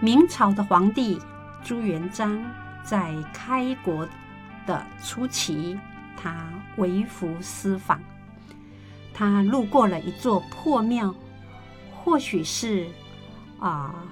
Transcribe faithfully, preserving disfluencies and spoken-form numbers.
明朝的皇帝朱元璋在开国的初期，他微服私访，他路过了一座破庙，或许是啊